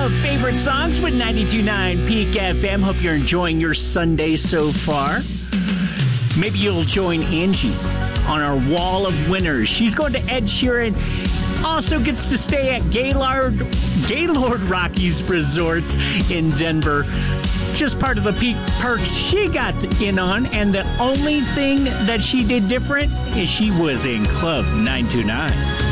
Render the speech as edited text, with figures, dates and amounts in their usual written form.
of favorite songs with 92.9 Peak FM. Hope you're enjoying your Sunday so far. Maybe you'll join Angie on our wall of winners. She's going to Ed Sheeran. Also gets to stay at Gaylord Rockies Resorts in Denver. Just part of the Peak perks she got in on. And the only thing that she did different is she was in Club 929.